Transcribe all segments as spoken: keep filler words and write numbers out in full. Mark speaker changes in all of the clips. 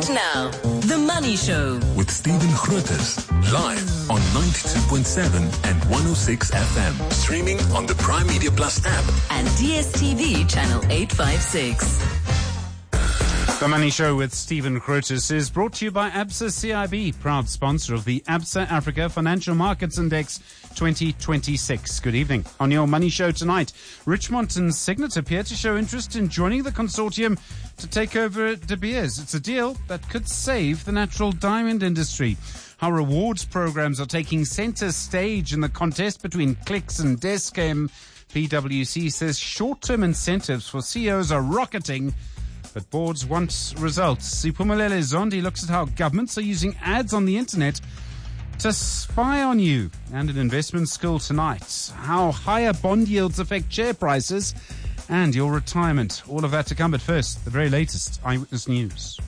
Speaker 1: Now, The Money Show
Speaker 2: with Stephen Grootes, live on ninety-two point seven and one oh six F M, streaming on the Prime Media Plus app
Speaker 1: and D S T V channel eight fifty-six.
Speaker 3: The Money Show with Stephen Grootes is brought to you by Absa C I B, proud sponsor of the Absa Africa Financial Markets Index twenty twenty-six. Good evening. On your Money Show tonight, Richmond and Signet appear to show interest in joining the consortium to take over De Beers. It's a deal that could save the natural diamond industry. How rewards programs are taking center stage in the contest between Clicks and Descam. P W C says short-term incentives for C E Os are rocketing, but boards want results. Siphumelele Zondi looks at how governments are using ads on the internet to spy on you. And an investment school tonight. How higher bond yields affect share prices and your retirement. All of that to come, but first, the very latest Eyewitness News.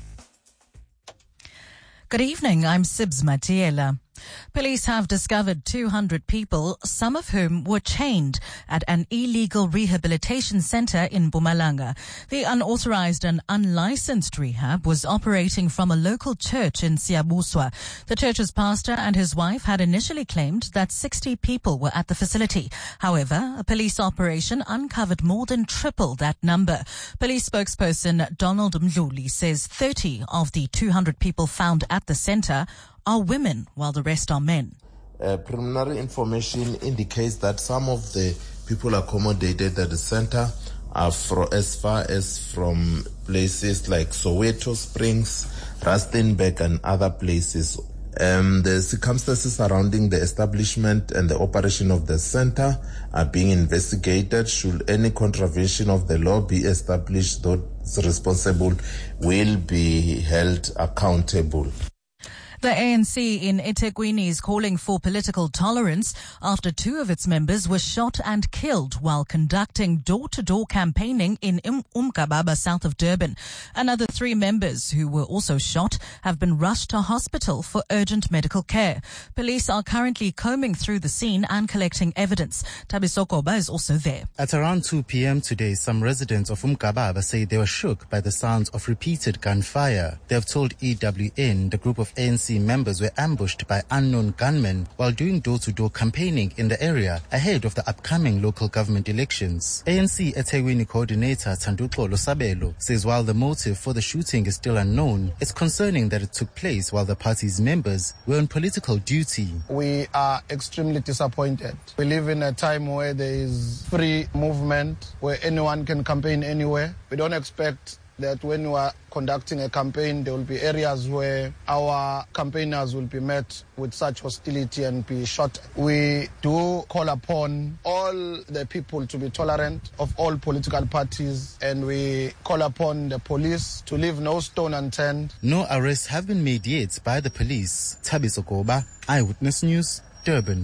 Speaker 4: Good evening, I'm Sibs Matiela. Police have discovered two hundred people, some of whom were chained at an illegal rehabilitation center in Mpumalanga. The unauthorized and unlicensed rehab was operating from a local church in Siabuswa. The church's pastor and his wife had initially claimed that sixty people were at the facility. However, a police operation uncovered more than triple that number. Police spokesperson Donald Mdluli says thirty of the two hundred people found at the center are women, while the rest are men.
Speaker 5: Uh, preliminary information indicates that some of the people accommodated at the center are from as far as from places like Soweto Springs, Rustenburg, and other places. Um, the circumstances surrounding the establishment and the operation of the center are being investigated. Should any contravention of the law be established, those responsible will be held accountable.
Speaker 4: The A N C in eThekwini is calling for political tolerance after two of its members were shot and killed while conducting door-to-door campaigning in um- Umkababa, south of Durban. Another three members who were also shot have been rushed to hospital for urgent medical care. Police are currently combing through the scene and collecting evidence. Thabiso Koba is also there.
Speaker 6: At around two p.m. today, some residents of Umkababa say they were shook by the sounds of repeated gunfire. They have told E W N the group of A N C members were ambushed by unknown gunmen while doing door-to-door campaigning in the area ahead of the upcoming local government elections. A N C eThekwini coordinator Thanduxolo Sabelo says while the motive for the shooting is still unknown, it's concerning that it took place while the party's members were on political duty.
Speaker 7: We are extremely disappointed. We live in a time where there is free movement, where anyone can campaign anywhere. We don't expect that when we are conducting a campaign, there will be areas where our campaigners will be met with such hostility and be shot. We do call upon all the people to be tolerant of all political parties, and we call upon the police to leave no stone unturned.
Speaker 6: No arrests have been made yet by the police. Thabiso Koba, Eyewitness News, Durban.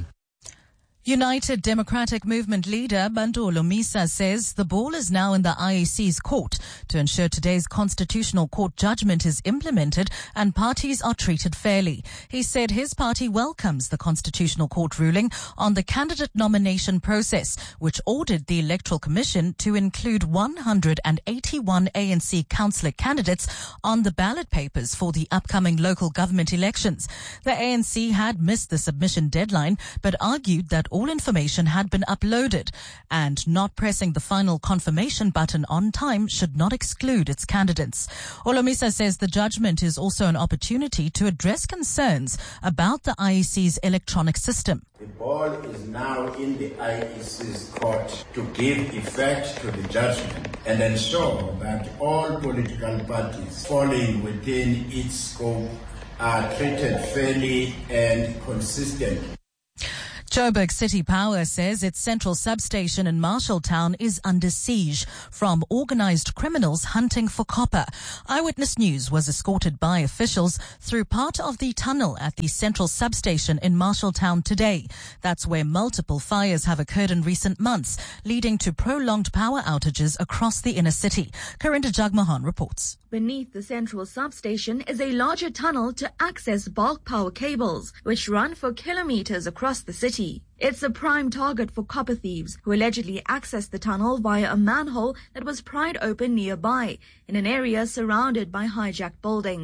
Speaker 4: United Democratic Movement leader Bantu Holomisa says the ball is now in the I E C's court to ensure today's Constitutional Court judgment is implemented and parties are treated fairly. He said his party welcomes the Constitutional Court ruling on the candidate nomination process, which ordered the Electoral Commission to include one hundred eighty-one A N C councillor candidates on the ballot papers for the upcoming local government elections. The A N C had missed the submission deadline, but argued that all information had been uploaded, and not pressing the final confirmation button on time should not exclude its candidates. Holomisa says the judgment is also an opportunity to address concerns about the I E C's electronic system.
Speaker 8: The ball is now in the I E C's court to give effect to the judgment and ensure that all political parties falling within its scope are treated fairly and consistently.
Speaker 4: Joburg City Power says its central substation in Marshalltown is under siege from organized criminals hunting for copper. Eyewitness News was escorted by officials through part of the tunnel at the central substation in Marshalltown today. That's where multiple fires have occurred in recent months, leading to prolonged power outages across the inner city. Karinda Jagmohan reports.
Speaker 9: Beneath the central substation is a larger tunnel to access bulk power cables, which run for kilometers across the city. It's a prime target for copper thieves who allegedly accessed the tunnel via a manhole that was pried open nearby, in an area surrounded by hijacked buildings.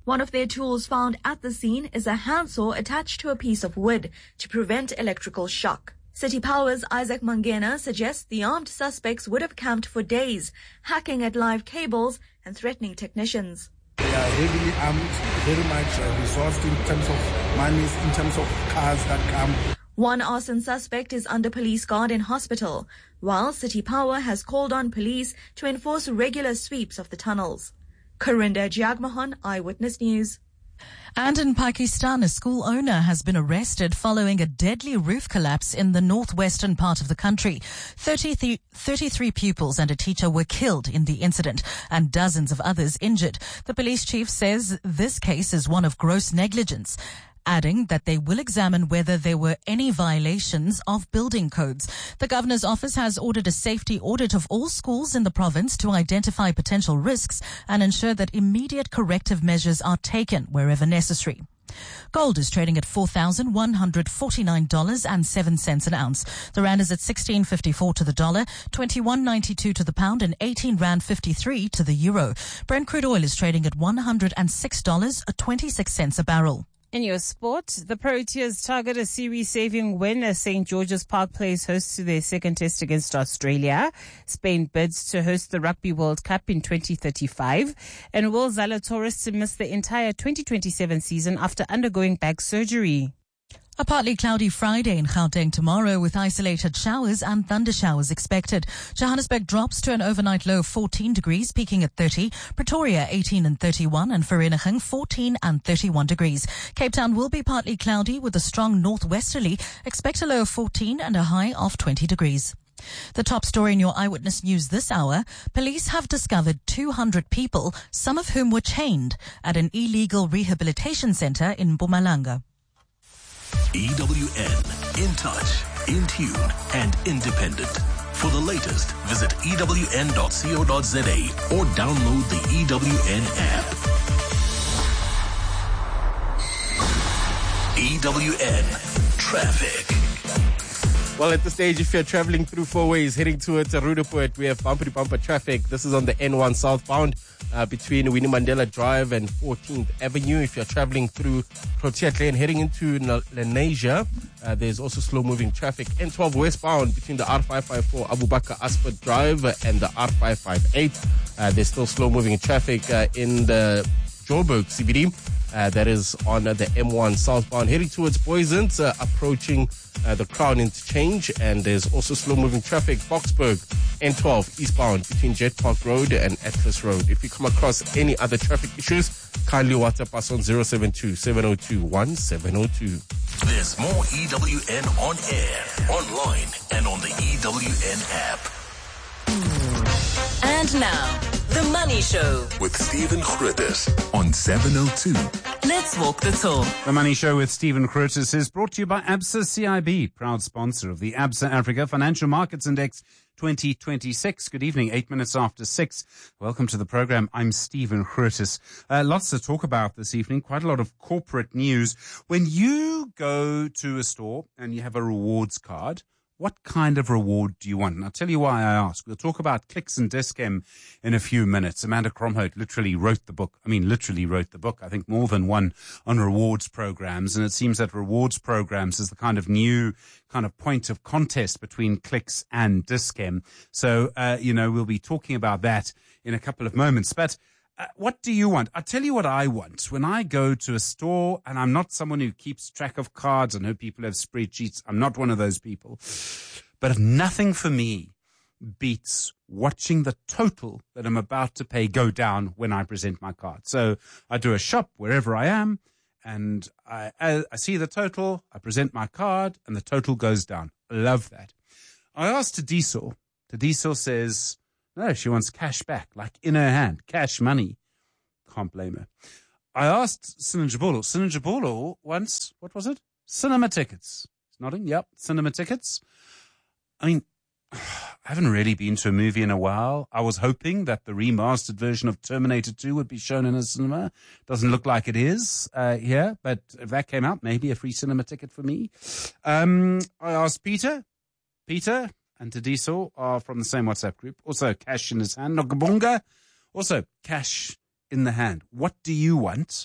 Speaker 9: One of their tools found at the scene is a handsaw attached to a piece of wood to prevent electrical shock. City Power's Isaac Mangena suggests the armed suspects would have camped for days, hacking at live cables and threatening technicians.
Speaker 10: They are heavily armed, very much uh, resourced in terms of monies, in terms of cars that come.
Speaker 9: One arson suspect is under police guard in hospital, while City Power has called on police to enforce regular sweeps of the tunnels. Karinda Jagmohan, Eyewitness News.
Speaker 4: And in Pakistan, a school owner has been arrested following a deadly roof collapse in the northwestern part of the country. thirty-three, thirty-three pupils and a teacher were killed in the incident and dozens of others injured. The police chief says this case is one of gross negligence, adding that they will examine whether there were any violations of building codes. The governor's office has ordered a safety audit of all schools in the province to identify potential risks and ensure that immediate corrective measures are taken wherever necessary. Gold is trading at four thousand one hundred forty-nine dollars and seven cents an ounce. The rand is at sixteen fifty-four to the dollar, twenty-one ninety-two to the pound, and eighteen rand fifty-three to the euro. Brent crude oil is trading at one hundred six dollars and twenty-six cents a barrel.
Speaker 11: In your sport, the Proteas target a series-saving win as Saint George's Park plays host to their second test against Australia. Spain bids to host the Rugby World Cup in twenty thirty-five. And Will Zalatoris to miss the entire twenty twenty-seven season after undergoing back surgery.
Speaker 4: A partly cloudy Friday in Gauteng tomorrow with isolated showers and thunder showers expected. Johannesburg drops to an overnight low of fourteen degrees, peaking at thirty. Pretoria eighteen and thirty-one, and Vereeniging fourteen and thirty-one degrees. Cape Town will be partly cloudy with a strong northwesterly. Expect a low of fourteen and a high of twenty degrees. The top story in your Eyewitness News this hour: police have discovered two hundred people, some of whom were chained, at an illegal rehabilitation center in Mpumalanga.
Speaker 2: E W N, in touch, in tune, and independent. For the latest, visit E W N dot co dot za or download the E W N app. E W N Traffic.
Speaker 12: Well, at this stage, if you're traveling through four ways heading towards Roodepoort, we have bumper bumper traffic. This is on the N one southbound uh, between Winnie Mandela Drive and fourteenth Avenue. If you're traveling through Protea Lane heading into Lenasia, uh, there's also slow-moving traffic. N twelve westbound between the R five five four Abu Bakr Aspat Drive and the R five five eight. Uh, there's still slow-moving traffic uh, in the Joburg C B D. Uh, that is on uh, the M one southbound heading towards Boysens, uh, approaching uh, the Crown Interchange, and there's also slow-moving traffic Boksburg N twelve eastbound between Jet Park Road and Atlas Road. If you come across any other traffic issues, kindly WhatsApp us on zero seven two, seven zero two, one seven zero two.
Speaker 2: There's more E W N on air, online, and on the E W N app.
Speaker 1: And now, The Money Show
Speaker 2: with Stephen Grootes on seven oh two.
Speaker 1: Let's walk the talk.
Speaker 3: The Money Show with Stephen Grootes is brought to you by Absa C I B, proud sponsor of the Absa Africa Financial Markets Index twenty twenty-six. Good evening, eight minutes after six. Welcome to the program. I'm Stephen Grootes. Uh, lots to talk about this evening. Quite a lot of corporate news. When you go to a store and you have a rewards card, what kind of reward do you want? And I'll tell you why I ask. We'll talk about Clicks and Dis-Chem in a few minutes. Amanda Kromhout literally wrote the book. I mean, literally wrote the book. I think more than one on rewards programs. And it seems that rewards programs is the kind of new kind of point of contest between Clicks and Dis-Chem. So, uh, you know, we'll be talking about that in a couple of moments. But Uh, what do you want? I'll tell you what I want. When I go to a store, and I'm not someone who keeps track of cards. I know people have spreadsheets. I'm not one of those people. But if nothing for me beats watching the total that I'm about to pay go down when I present my card. So I do a shop wherever I am, and I, I, I see the total, I present my card, and the total goes down. I love that. I asked Tadiso. Tadiso says, no, she wants cash back, like in her hand, cash money. Can't blame her. I asked Sinanjabolo. Sinanjabolo wants, what was it? Cinema tickets. He's nodding. Yep, cinema tickets. I mean, I haven't really been to a movie in a while. I was hoping that the remastered version of Terminator two would be shown in a cinema. Doesn't look like it is uh, here, but if that came out, maybe a free cinema ticket for me. Um, I asked Peter. Peter and Tadiso are from the same WhatsApp group. Also, cash in his hand. Nogabunga, also cash in the hand. What do you want?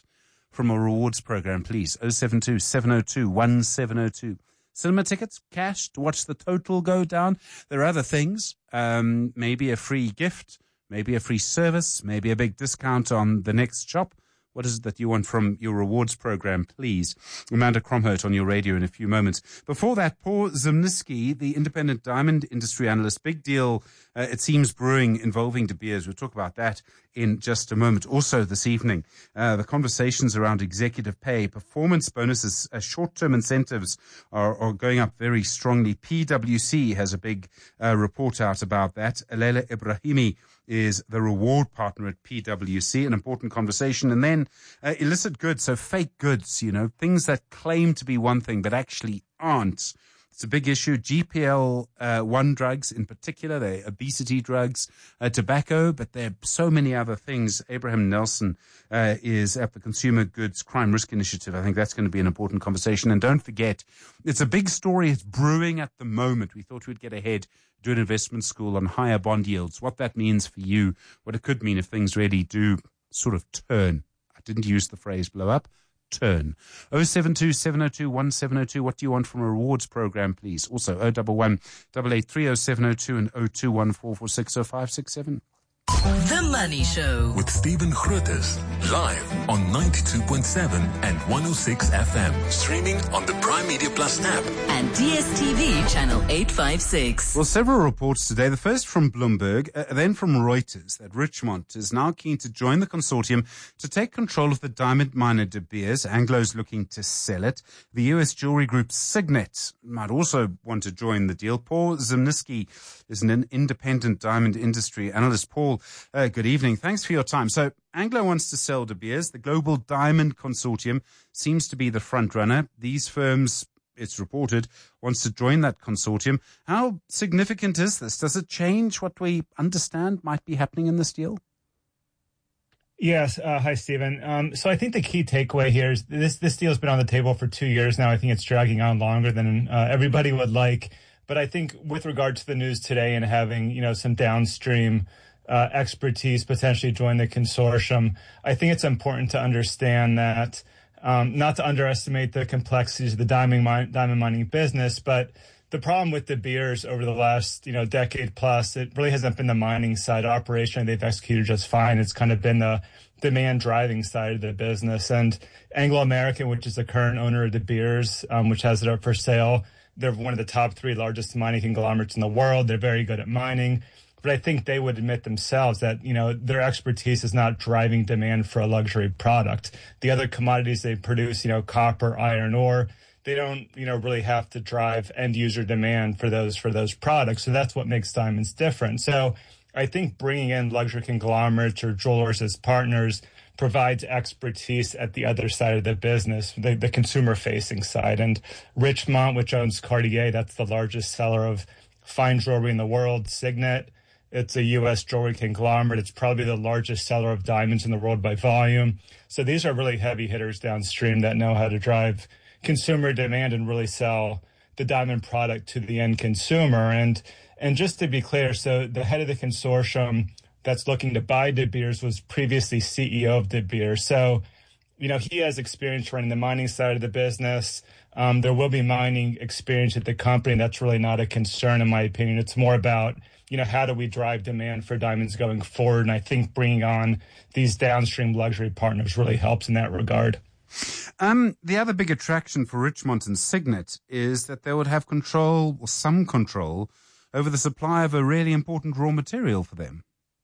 Speaker 3: from a rewards program, please? oh seven two, seven oh two, one seven oh two. Cinema tickets, cash to watch the total go down. There are other things, um, maybe a free gift, maybe a free service, maybe a big discount on the next shop. What is it that you want from your rewards program, please? Amanda Cromhurt on your radio in a few moments. Before that, Paul Zimnisky, the independent diamond industry analyst. Big deal, uh, it seems, brewing involving De Beers. We'll talk about that in just a moment. Also this evening, uh, the conversations around executive pay, performance bonuses, uh, short-term incentives are, are going up very strongly. P W C has a big uh, report out about that. Alela Ibrahimi is the reward partner at P W C, an important conversation. And then uh, illicit goods, so fake goods, you know, things that claim to be one thing but actually aren't. It's a big issue. G P L one uh, drugs in particular, they're obesity drugs, uh, tobacco, but there are so many other things. Abraham Nelson uh, is at the Consumer Goods Crime Risk Initiative. I think that's going to be an important conversation. And don't forget, it's a big story. It's brewing at the moment. We thought we'd get ahead, do an investment school on higher bond yields, what that means for you, what it could mean if things really do sort of turn. I didn't use the phrase blow up. Turn. oh seven two, seven oh two, one seven oh two. What do you want from a rewards program, please? Also, oh one one, eight eight three, oh seven oh two and oh two one four four six oh five six seven.
Speaker 1: The Money Show
Speaker 2: with Stephen Grootes, live on ninety-two point seven and one oh six F M, streaming on the Prime Media Plus app
Speaker 1: and D S T V channel eight five six.
Speaker 3: Well, several reports today. The first from Bloomberg, uh, then from Reuters, that Richemont is now keen to join the consortium to take control of the diamond miner De Beers. Anglo's looking to sell it. The U S jewelry group Signet might also want to join the deal. Paul Zimnisky is an independent diamond industry analyst. Paul, uh, good evening. Thanks for your time. So Anglo wants to sell De Beers. The Global Diamond Consortium seems to be the front runner. These firms, it's reported, wants to join that consortium. How significant is this? Does it change what we understand might be happening in this deal?
Speaker 13: Yes. Uh, hi, Stephen. Um, so I think the key takeaway here is this, this deal has been on the table for two years now. I think it's dragging on longer than uh, everybody would like. But I think with regard to the news today and having, you know, some downstream uh, expertise potentially join the consortium, I think it's important to understand that, um, not to underestimate the complexities of the diamond, mine, diamond mining business, but the problem with De Beers over the last, you know, decade plus, it really hasn't been the mining side. Operationally, they've executed just fine. It's kind of been the demand driving side of the business. And Anglo American, which is the current owner of De Beers, um, which has it up for sale, they're one of the top three largest mining conglomerates in the world. They're very good at mining. But I think they would admit themselves that, you know, their expertise is not driving demand for a luxury product. The other commodities they produce, you know, copper, iron ore, they don't, you know, really have to drive end user demand for those, for those products. So that's what makes diamonds different. So I think bringing in luxury conglomerates or jewelers as partners provides expertise at the other side of the business, the, the consumer-facing side. And Richemont, which owns Cartier, that's the largest seller of fine jewelry in the world. Signet, it's a U S jewelry conglomerate. It's probably the largest seller of diamonds in the world by volume. So these are really heavy hitters downstream that know how to drive consumer demand and really sell the diamond product to the end consumer. And and just to be clear, so the head of the consortium that's looking to buy De Beers was previously C E O of De Beers. So, you know, he has experience running the mining side of the business. Um, there will be mining experience at the company. That's really not a concern, in my opinion. It's more about, you know, how do we drive demand for diamonds going forward? And I think bringing on these downstream luxury partners really helps in that regard.
Speaker 3: Um, the other big attraction for Richemont and Signet is that they would have control, or some control, over the supply of a really important raw material for them.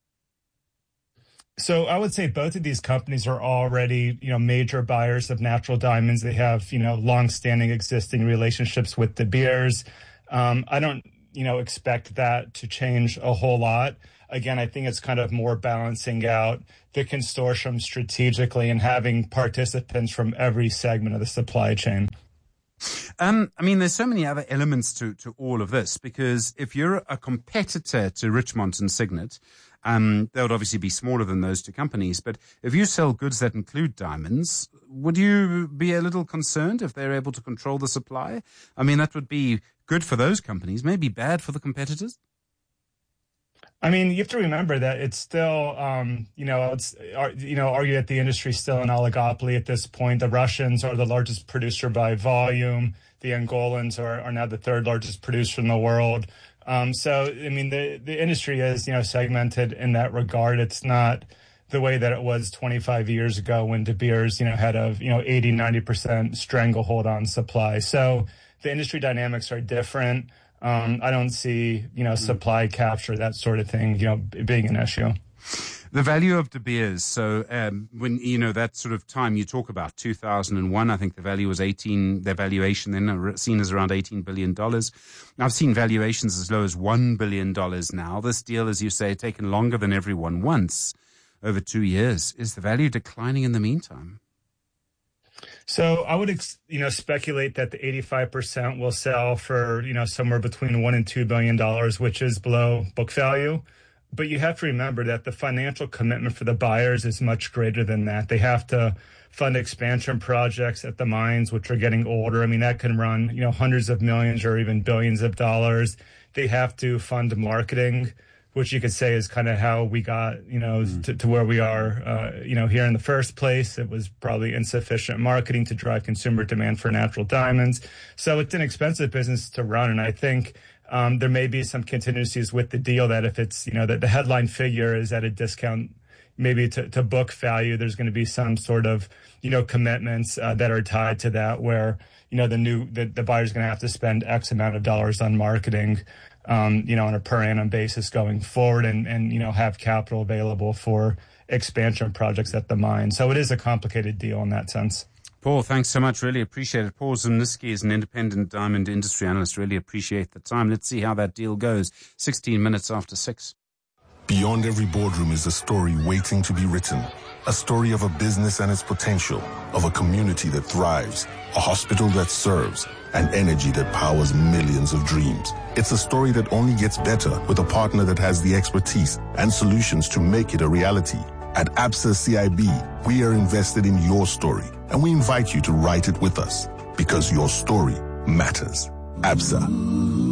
Speaker 13: So I would say both of these companies are already, you know, major buyers of natural diamonds. They have, you know, long-standing existing relationships with De Beers. Um, I don't, you know, expect that to change a whole lot. Again, I think it's kind of more balancing out the consortium strategically and having participants from every segment of the supply chain.
Speaker 3: Um, I mean, there's so many other elements to, to all of this, because if you're a competitor to Richemont and Signet, um, they would obviously be smaller than those two companies. But if you sell goods that include diamonds, would you be a little concerned if they're able to control the supply? I mean, that would be good for those companies, maybe bad for the competitors.
Speaker 13: I mean, you have to remember that it's still, um, you know, it's, you know, argue that the industry is still an oligopoly at this point. The Russians are the largest producer by volume. The Angolans are, are now the third largest producer in the world. Um, so, I mean, the, the industry is, you know, segmented in that regard. It's not the way that it was twenty-five years ago when De Beers, you know, had a, you know, eighty, ninety percent stranglehold on supply. So the industry dynamics are different. Um, I don't see, you know, supply capture, that sort of thing, you know, being an issue.
Speaker 3: The value of De Beers. So, um, when, you know, that sort of time you talk about, two thousand one, I think the value was eighteen, their valuation then seen as around eighteen billion dollars. I've seen valuations as low as one billion dollars now. This deal, as you say, taken longer than everyone wants, over two years. Is the value declining in the meantime?
Speaker 13: So I would, you know, speculate that the eighty-five percent will sell for, you know, somewhere between one and two billion dollars, which is below book value. But you have to remember that the financial commitment for the buyers is much greater than that. They have to fund expansion projects at the mines, which are getting older. I mean, that can run, you know, hundreds of millions or even billions of dollars. They have to fund marketing, which you could say is kind of how we got, you know, mm. to, to where we are, uh, you know, here in the first place. It was probably insufficient marketing to drive consumer demand for natural diamonds. So it's an expensive business to run. And I think um, there may be some contingencies with the deal that if it's, you know, that the headline figure is at a discount, maybe to, to book value, there's going to be some sort of, you know, commitments uh, that are tied to that where, you know, the new, the, the buyer's going to have to spend X amount of dollars on marketing. Um, you know, on a per annum basis going forward and, and, you know, have capital available for expansion projects at the mine. So it is a complicated deal in that sense.
Speaker 3: Paul, thanks so much. Really appreciate it. Paul Zimnisky is an independent diamond industry analyst. Really appreciate the time. Let's see how that deal goes. sixteen minutes after six.
Speaker 14: Beyond every boardroom is a story waiting to be written. A story of a business and its potential, of a community that thrives, a hospital that serves, and energy that powers millions of dreams. It's a story that only gets better with a partner that has the expertise and solutions to make it a reality. At Absa C I B, we are invested in your story, and we invite you to write it with us, because your story matters. Absa,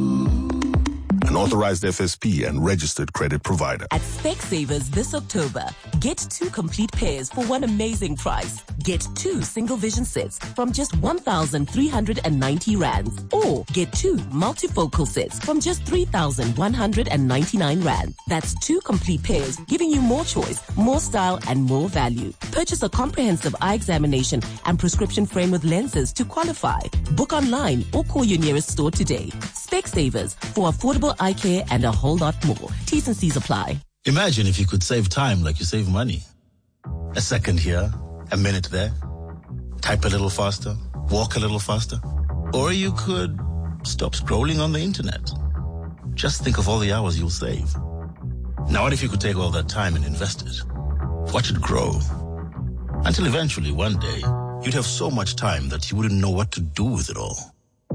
Speaker 14: an authorized F S P and registered credit provider.
Speaker 15: At Specsavers this October, get two complete pairs for one amazing price. Get two single vision sets from just one thousand three hundred ninety rands. Or get two multifocal sets from just three thousand one hundred ninety-nine rands. That's two complete pairs, giving you more choice, more style, and more value. Purchase a comprehensive eye examination and prescription frame with lenses to qualify. Book online or call your nearest store today. Specsavers, for affordable eye care and a whole lot more. T's and C's apply.
Speaker 16: Imagine if you could save time like you save money. A second here, a minute there. Type a little faster, walk a little faster. Or you could stop scrolling on the internet. Just think of all the hours you'll save. Now what if you could take all that time and invest it? Watch it grow. Until eventually, one day, you'd have so much time that you wouldn't know what to do with it all.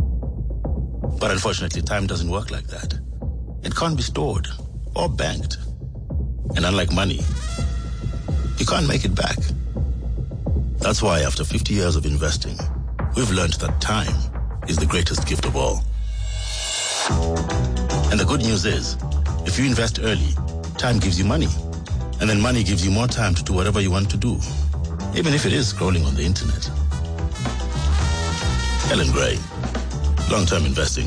Speaker 16: But unfortunately, time doesn't work like that. It can't be stored or banked. And unlike money, you can't make it back. That's why after fifty years of investing, we've learned that time is the greatest gift of all. And the good news is, if you invest early, time gives you money. And then money gives you more time to do whatever you want to do, even if it is scrolling on the internet. Ellen Gray, long-term investing.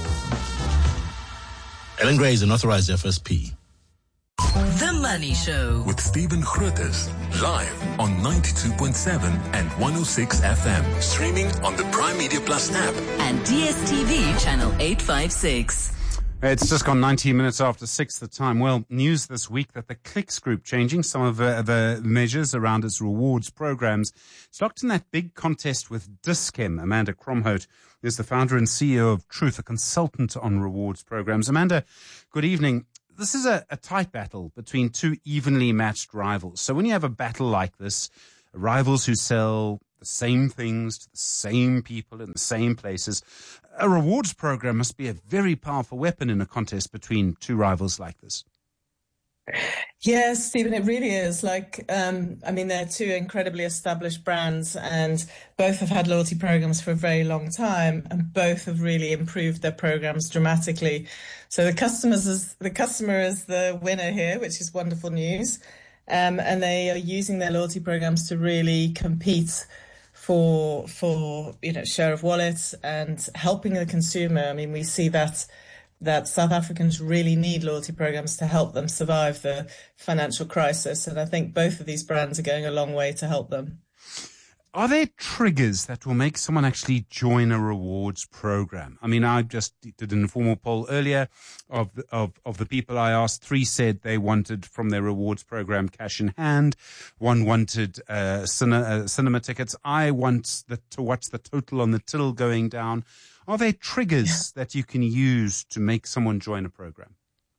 Speaker 16: Ellen Gray is an authorized F S P.
Speaker 1: The Money Show
Speaker 2: with Stephen Grootes, live on ninety-two point seven and one oh six F M, streaming on the Prime Media Plus app
Speaker 1: and D S T V channel eight fifty-six.
Speaker 3: It's just gone nineteen minutes after six the time. Well, news this week that the Clicks Group changing some of uh, the measures around its rewards programs. It's locked in that big contest with Dis-Chem. Amanda Kromhout is the founder and C E O of Truth, a consultant on rewards programs. Amanda, good evening. This is a, a tight battle between two evenly matched rivals. So when you have a battle like this, rivals who sell the same things to the same people in the same places, a rewards program must be a very powerful weapon in a contest between two rivals like this.
Speaker 17: Yes, Stephen, it really is. Like, um, I mean, they're two incredibly established brands, and both have had loyalty programs for a very long time, and both have really improved their programs dramatically. So the customers is the customer is the winner here, which is wonderful news. Um, and they are using their loyalty programs to really compete for for you know share of wallet and helping the consumer. I mean, we see that. that South Africans really need loyalty programs to help them survive the financial crisis. And I think both of these brands are going a long way to help them.
Speaker 3: Are there triggers that will make someone actually join a rewards program? I mean, I just did an informal poll earlier of the, of, of the people I asked. Three said they wanted from their rewards program cash in hand. One wanted uh, cine, uh, cinema tickets. I want the, to watch the total on the till going down. Are there triggers that you can use to make someone join a program?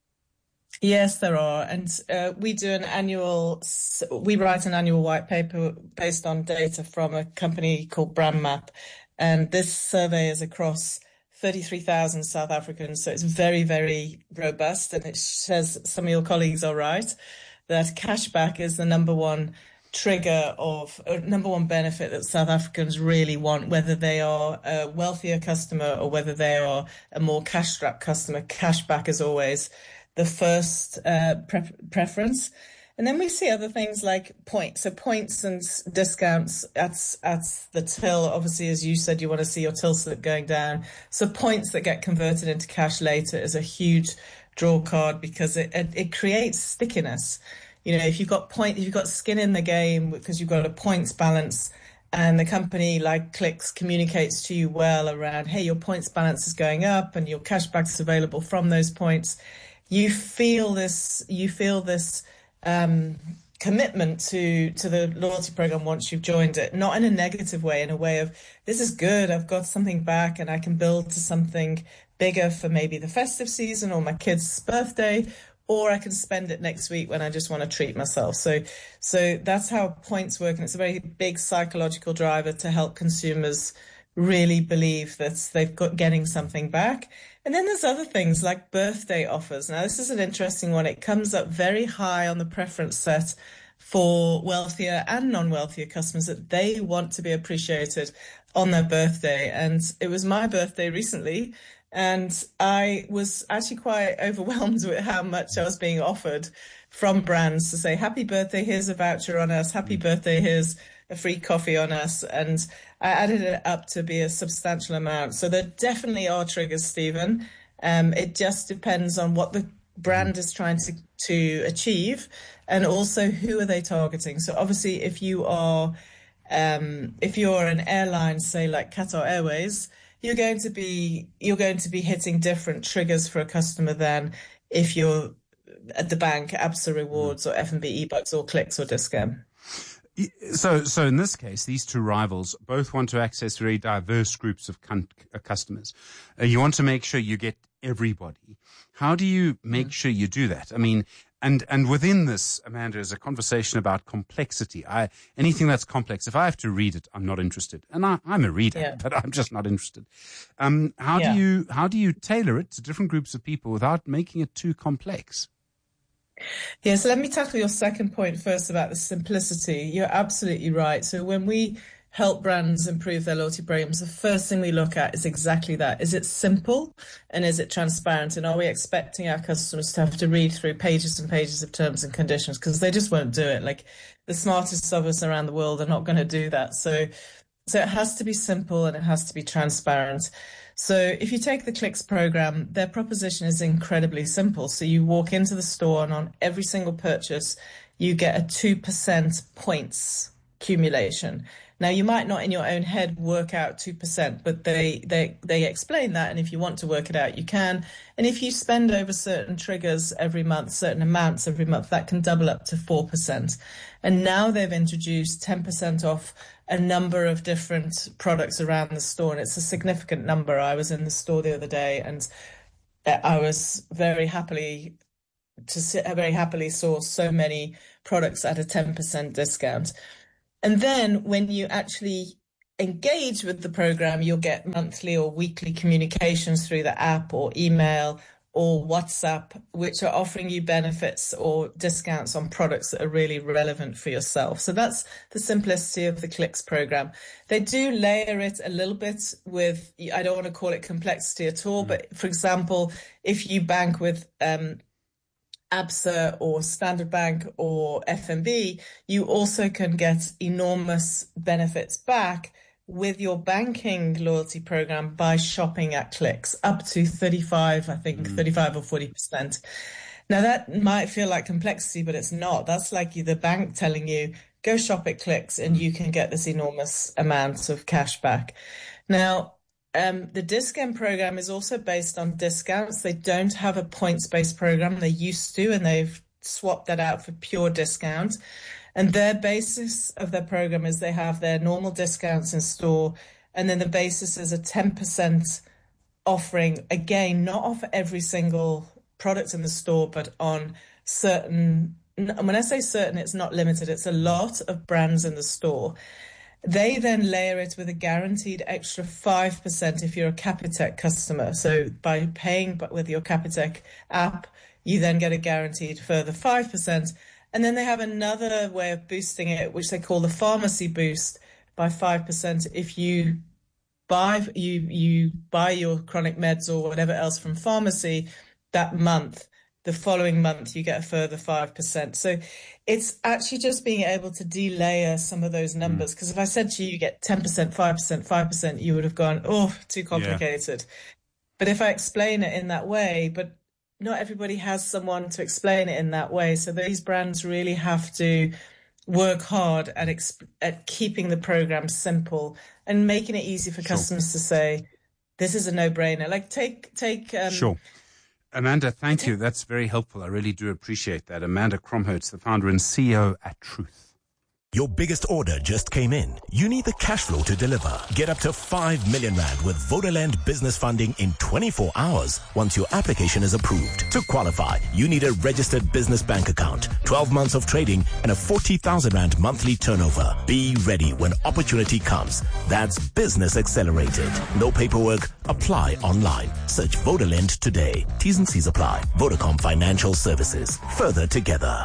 Speaker 17: Yes, there are. And uh, we do an annual, we write an annual white paper based on data from a company called BrandMap. And this survey is across thirty-three thousand South Africans. So it's very, very robust. And it says, some of your colleagues are right, that cashback is the number one trigger of uh, number one benefit that South Africans really want, whether they are a wealthier customer or whether they are a more cash-strapped customer. Cashback is always the first uh, pre- preference. And then we see other things like points. So points and discounts at, at the till. Obviously, as you said, you want to see your till slip going down. So points that get converted into cash later is a huge draw card because it, it, it creates stickiness. You know, if you've got point, if you've got skin in the game because you've got a points balance and the company like Clicks communicates to you well around, hey, your points balance is going up and your cashback is available from those points, you feel this, you feel this um, commitment to, to the loyalty program once you've joined it, not in a negative way, in a way of, this is good, I've got something back and I can build to something bigger for maybe the festive season or my kid's birthday, or I can spend it next week when I just want to treat myself. So so that's how points work, and it's a very big psychological driver to help consumers really believe that they've got getting something back. And then there's other things like birthday offers. Now, this is an interesting one. It comes up very high on the preference set for wealthier and non-wealthier customers, that they want to be appreciated on their birthday. And it was my birthday recently, and I was actually quite overwhelmed with how much I was being offered from brands to say, happy birthday, here's a voucher on us. Happy birthday, here's a free coffee on us. And I added it up to be a substantial amount. So there definitely are triggers, Stephen. Um, it just depends on what the brand is trying to, to achieve, and also who are they targeting. So obviously, if you are, um, if you're an airline, say like Qatar Airways, you're going to be you're going to be hitting different triggers for a customer than if you're at the bank, Absa Rewards or F N B eBucks or Clicks or Discount.
Speaker 3: So, so in this case, these two rivals both want to access very diverse groups of con- uh, customers. Uh, you want to make sure you get everybody. How do you make mm. sure you do that? I mean, and and within this, Amanda, is a conversation about complexity. I anything that's complex, if I have to read it, I'm not interested. And I, I'm a reader, yeah. but I'm just not interested. Um, how yeah. do you how do you tailor it to different groups of people without making it too complex?
Speaker 17: Yeah, so let me tackle your second point first about the simplicity. You're absolutely right. So when we help brands improve their loyalty programs, the first thing we look at is exactly that. Is it simple and is it transparent? And are we expecting our customers to have to read through pages and pages of terms and conditions? Because they just won't do it. Like the smartest of us around the world are not going to do that. So, so it has to be simple and it has to be transparent. So if you take the Clicks program, their proposition is incredibly simple. So you walk into the store and on every single purchase, you get a two percent points accumulation. Now, you might not in your own head work out two percent, but they, they, they explain that. And if you want to work it out, you can. And if you spend over certain triggers every month, certain amounts every month, that can double up to four percent. And now they've introduced ten percent off a number of different products around the store. And it's a significant number. I was in the store the other day and I was very happily to sit, very happily saw so many products at a ten percent discount. And then when you actually engage with the program, you'll get monthly or weekly communications through the app or email or WhatsApp, which are offering you benefits or discounts on products that are really relevant for yourself. So that's the simplicity of the Clicks program. They do layer it a little bit with, I don't want to call it complexity at all, but for example, if you bank with um, ABSA or Standard Bank or F N B, you also can get enormous benefits back with your banking loyalty program by shopping at Clicks, up to thirty-five, I think, mm. thirty-five or forty percent. Now, that might feel like complexity, but it's not. That's like the bank telling you, go shop at Clicks and you can get this enormous amount of cash back. Now, um, the discount program is also based on discounts. They don't have a points-based program. They used to, and they've swapped that out for pure discount. And their basis of their program is they have their normal discounts in store, and then the basis is a ten percent offering, again, not off every single product in the store, but on certain, when I say certain, it's not limited, it's a lot of brands in the store. They then layer it with a guaranteed extra five percent if you're a Capitec customer. So by paying with your Capitec app, you then get a guaranteed further five percent. And then they have another way of boosting it, which they call the pharmacy boost by five percent. If you buy you you buy your chronic meds or whatever else from pharmacy that month, the following month you get a further five percent. So it's actually just being able to delayer some of those numbers. Because if I said to you, you get ten percent, five percent, five percent, you would have gone, oh, too complicated. Yeah. But if I explain it in that way, but not everybody has someone to explain it in that way. So these brands really have to work hard at exp- at keeping the program simple and making it easy for sure. customers to say, this is a no-brainer. Like take... take um,
Speaker 3: Sure. Amanda, thank you. That's very helpful. I really do appreciate that. Amanda Kromhertz, the founder and C E O at Truth.
Speaker 18: Your biggest order just came in. You need the cash flow to deliver. Get up to five million rand with Vodaland business funding in twenty-four hours once your application is approved. To qualify, you need a registered business bank account, twelve months of trading, and a forty thousand rand monthly turnover. Be ready when opportunity comes. That's Business Accelerated. No paperwork. Apply online. Search Vodaland today. T's and C's apply. Vodacom Financial Services. Further together.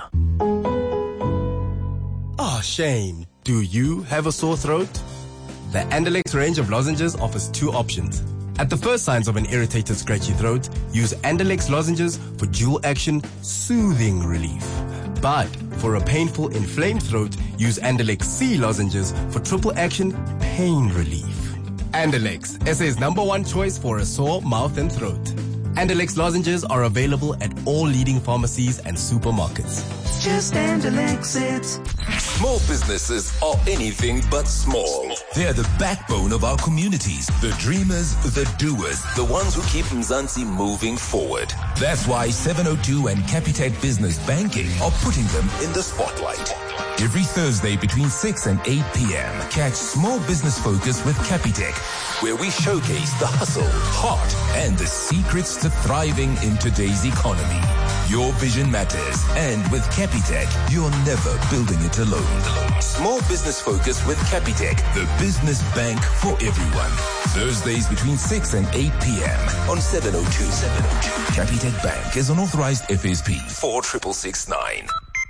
Speaker 19: Oh, Shane, do you have a sore throat? The Andalex range of lozenges offers two options. At the first signs of an irritated, scratchy throat, use Andalex lozenges for dual-action, soothing relief. But for a painful, inflamed throat, use Andalex C lozenges for triple-action, pain relief. Andalex, S A's number one choice for a sore mouth and throat. Andalex lozenges are available at all leading pharmacies and supermarkets.
Speaker 20: Just Andalex it.
Speaker 2: Small businesses are anything but small. They're the backbone of our communities. The dreamers, the doers, the ones who keep Mzansi moving forward. That's why seven oh two and Capitec Business Banking are putting them in the spotlight. Every Thursday between six and eight p.m. catch Small Business Focus with Capitec, where we showcase the hustle, heart, and the secrets to thriving in today's economy. Your vision matters, and with Capitec, you're never building it alone. Small Business Focus with Capitec, the business bank for everyone. Thursdays between six and eight p.m. on seven oh two. seven oh two. Capitec Bank is an authorized F S P four six six nine.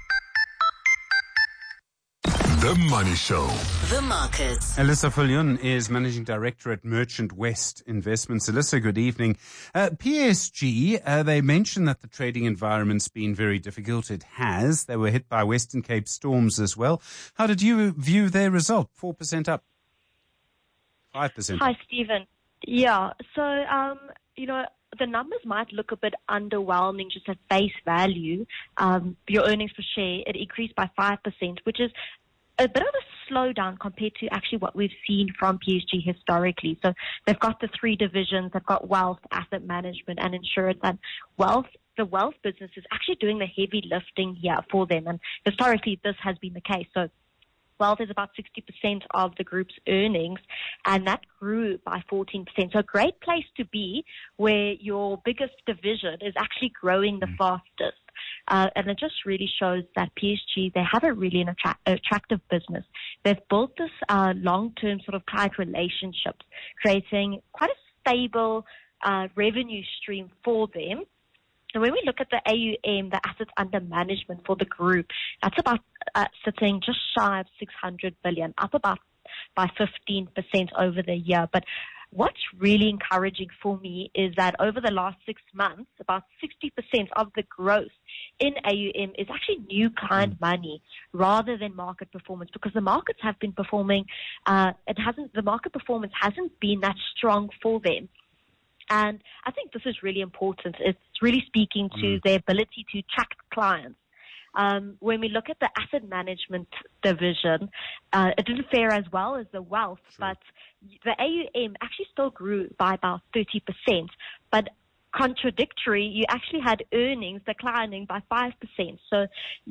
Speaker 14: The Money Show.
Speaker 1: The Markets.
Speaker 3: Alyssa Viljoen is Managing Director at Merchant West Investments. Alyssa, good evening. Uh, P S G, uh, they mentioned that the trading environment's been very difficult. It has. They were hit by Western Cape storms as well. How did you view their result? four percent up. five percent
Speaker 21: Hi,
Speaker 3: up.
Speaker 21: Stephen. Yeah, so, um, you know, the numbers might look a bit underwhelming just at face value. Um, your earnings per share, it increased by five percent, which is a bit of a slowdown compared to actually what we've seen from P S G historically. So they've got the three divisions. They've got wealth, asset management, and insurance. And wealth, the wealth business is actually doing the heavy lifting here for them. And historically, this has been the case. So wealth is about sixty percent of the group's earnings, and that grew by fourteen percent. So a great place to be where your biggest division is actually growing the fastest. Uh, and it just really shows that P S G, they have a really an attra- attractive business. They've built this uh, long-term sort of client relationships, creating quite a stable uh, revenue stream for them. So when we look at the A U M, the assets under management for the group, that's about uh, sitting just shy of six hundred billion, up about by fifteen percent over the year. But what's really encouraging for me is that over the last six months, about sixty percent of the growth in A U M is actually new client money rather than market performance, because the markets have been performing, uh, it hasn't, the market performance hasn't been that strong for them. And I think this is really important. It's really speaking to mm. their ability to attract clients. Um, when we look at the asset management division, uh, it didn't fare as well as the wealth, sure. but the A U M actually still grew by about thirty percent. But contradictory, you actually had earnings declining by five percent. So,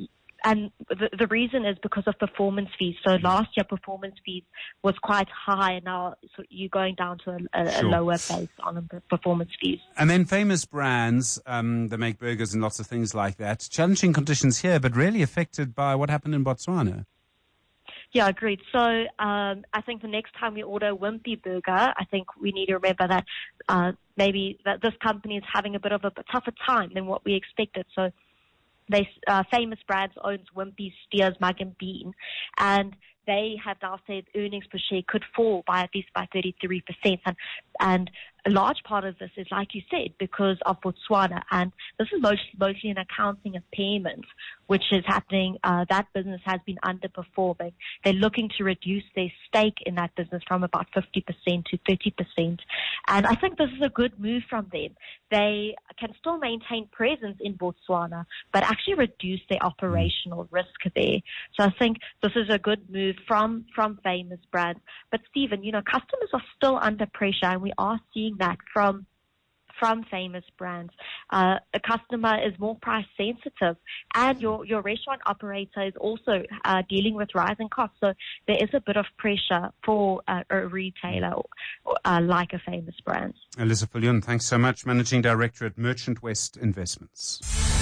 Speaker 21: and the, the reason is because of performance fees. So last year, performance fees was quite high, and now so you're going down to a, a, sure. a lower base on the performance fees.
Speaker 3: And then Famous Brands, um, they make burgers and lots of things like that. Challenging conditions here, but really affected by what happened in Botswana.
Speaker 21: Yeah, agreed. So um, I think the next time we order a Wimpy burger, I think we need to remember that uh, maybe that this company is having a bit of a, a tougher time than what we expected. So they, uh, Famous Brands owns Wimpy, Steers, Mug and Bean, and they have now said earnings per share could fall by at least by thirty-three percent. And, and a large part of this is, like you said, because of Botswana. And this is most, mostly an accounting impairment, which is happening. Uh, that business has been underperforming. They're looking to reduce their stake in that business from about fifty percent to thirty percent. And I think this is a good move from them. They can still maintain presence in Botswana, but actually reduce their operational risk there. So I think this is a good move from, from Famous Brands. But Stephen, you know, customers are still under pressure, and we are seeing that from from Famous Brands. Uh, a customer is more price sensitive, and your, your restaurant operator is also uh, dealing with rising costs. So there is a bit of pressure for uh, a retailer uh, like a Famous Brands.
Speaker 3: Alyssa Viljoen, thanks so much. Managing Director at Merchant West Investments.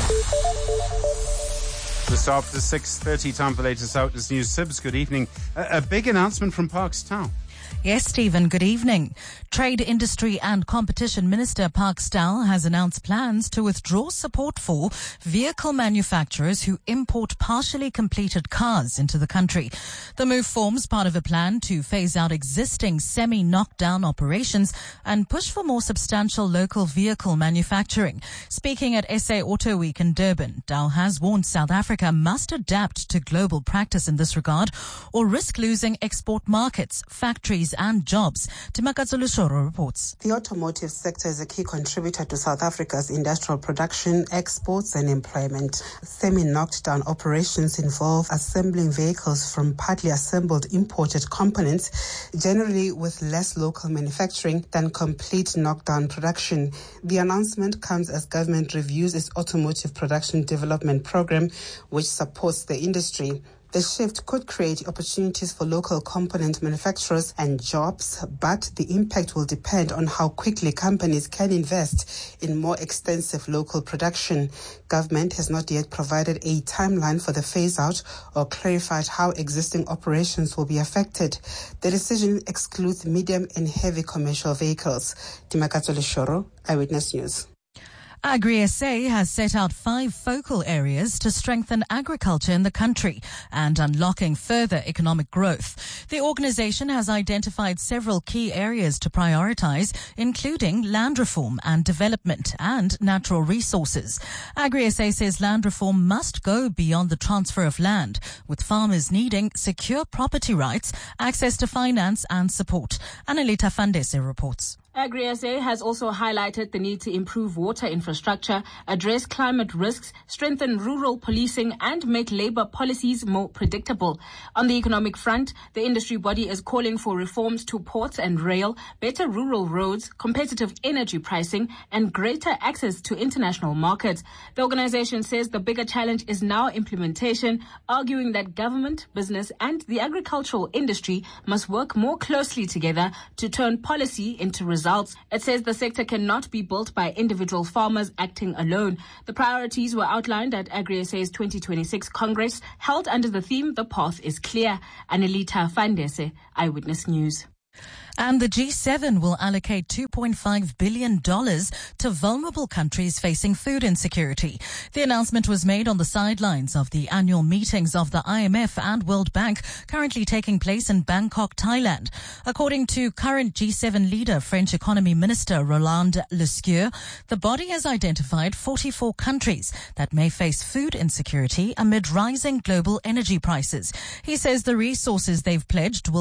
Speaker 3: Just after six thirty, time for latest Outness News. Sibs, good evening. A, a big announcement from Parks Tau.
Speaker 4: Yes, Stephen, good evening. Trade, Industry and Competition Minister Park Staal has announced plans to withdraw support for vehicle manufacturers who import partially completed cars into the country. The move forms part of a plan to phase out existing semi-knockdown operations and push for more substantial local vehicle manufacturing. Speaking at S A Auto Week in Durban, Dow has warned South Africa must adapt to global practice in this regard or risk losing export markets, factories and jobs. Timakatsulu Shoro reports.
Speaker 5: The automotive sector is a key contributor to South Africa's industrial production, exports and employment. Semi-knocked down operations involve assembling vehicles from partly assembled imported components, generally with less local manufacturing than complete knockdown production. The announcement comes as government reviews its automotive production development program, which supports the industry. The shift could create opportunities for local component manufacturers and jobs, but the impact will depend on how quickly companies can invest in more extensive local production. Government has not yet provided a timeline for the phase-out or clarified how existing operations will be affected. The decision excludes medium and heavy commercial vehicles. Timakatsole Shoro, Eyewitness News.
Speaker 4: Agri-S A has set out five focal areas to strengthen agriculture in the country and unlocking further economic growth. The organization has identified several key areas to prioritize, including land reform and development and natural resources. Agri-S A says land reform must go beyond the transfer of land, with farmers needing secure property rights, access to finance and support. Annalita Fandese reports.
Speaker 22: Agri-S A has also highlighted the need to improve water infrastructure, address climate risks, strengthen rural policing, and make labor policies more predictable. On the economic front, the industry body is calling for reforms to ports and rail, better rural roads, competitive energy pricing, and greater access to international markets. The organization says the bigger challenge is now implementation, arguing that government, business, and the agricultural industry must work more closely together to turn policy into results. Results. It says the sector cannot be built by individual farmers acting alone. The priorities were outlined at Agri-S A's twenty twenty-six Congress, held under the theme The Path is Clear. Annalita Fandese, Eyewitness News.
Speaker 4: And the G seven will allocate two point five billion dollars to vulnerable countries facing food insecurity. The announcement was made on the sidelines of the annual meetings of the I M F and World Bank currently taking place in Bangkok, Thailand. According to current G seven leader, French Economy Minister Roland Lescure, the body has identified forty-four countries that may face food insecurity amid rising global energy prices. He says the resources they've pledged will